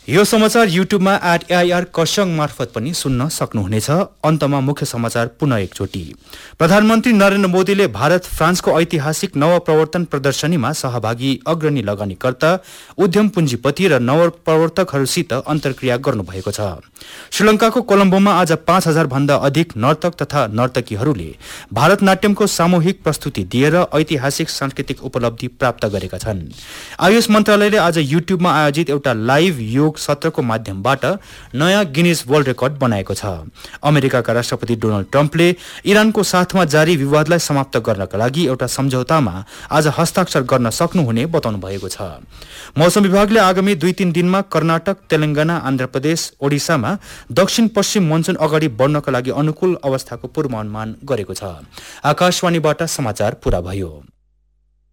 यो समाचार युट्युबमा @AIR कर्सङ मार्फत पनि सुन्न सक्नुहुनेछ। अन्तमा मुख्य समाचार पुनः एकचोटि। प्रधानमन्त्री नरेन्द्र मोदीले भारत फ्रान्सको ऐतिहासिक नवप्रवर्तन प्रदर्शनीमा सहभागी अग्रणी लगानीकर्ता, उद्यम पुँजीपति र नवप्रवर्तकहरूसित अन्तर्क्रिया गर्नुभएको छ। श्रीलंकाको कोलम्बोमा आज 5000 भन्दा अधिक नर्तक तथा नर्तकीहरूले भारतनाट्यमको सामूहिक प्रस्तुति दिएर ऐतिहासिक सांस्कृतिक उपलब्धि प्राप्त गरेका छन्। आयुष मन्त्रालयले आज युट्युबमा आयोजित एउटा लाइभ योग सत्रको माध्यमबाट नयाँ गिनिज वर्ल्ड रेकर्ड बनाएको छ। अमेरिकाका राष्ट्रपति डोनाल्ड ट्रम्पले इरानको साथमा जारी विवादलाई समाप्त गर्नका लागि एउटा सम्झौतामा आज हस्ताक्षर गर्न सक्नुहुने बताउनु भएको छ। मौसम विभागले आगामी 2-3 दिनमा कर्नाटक, तेलंगाना, आन्ध्र प्रदेश, ओडिसामा दक्षिण पश्चिम मनसुन अगाडि बढ्नका लागि अनुकूल अवस्थाको पूर्वानुमान गरेको छ। आकाशवाणीबाट समाचार पूरा भयो।